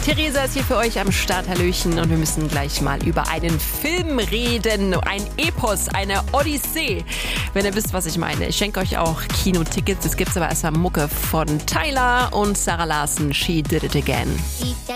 Theresa ist hier für euch am Start, hallöchen, und wir müssen gleich mal über einen Film reden, ein Epos, eine Odyssee, wenn ihr wisst, was ich meine. Ich schenke euch auch Kinotickets, es gibt aber erstmal Mucke von Tyler und Sarah Larsen, She Did It Again.